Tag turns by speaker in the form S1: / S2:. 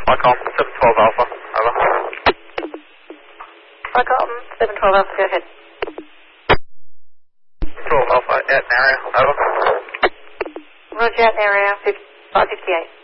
S1: Icom 712 Alpha, over.
S2: Icom 712 Alpha, go ahead.
S1: 12 Alpha, out in area, over.
S2: Roger, out in area, 558.